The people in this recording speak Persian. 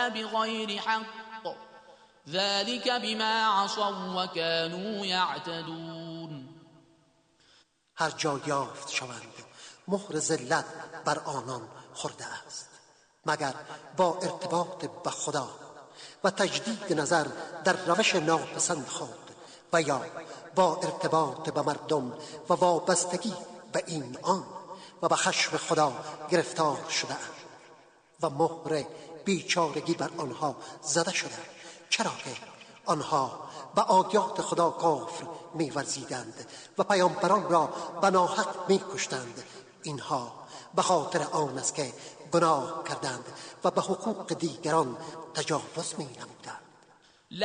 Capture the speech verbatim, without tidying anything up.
جاء بغير حق ذلك بما عصوا وكانوا يعتدون. هر جا یافت شوند مهر ذلت بر آنان خورده است، مگر با ارتباط به خدا و تجدید نظر در روش ناپسند خود و یا با ارتباط به مردم و وابستگی به این آن و به خشم خدا گرفتار شده اند و مهر بیچارگی بر آنها زده شده، چرا که آنها به آیات خدا کفر می‌ورزیدند و پیامبران را به ناحق می‌کشتند. اینها به خاطر آن است که گناه کردند و به حقوق دیگران تجاوز می‌نمودند.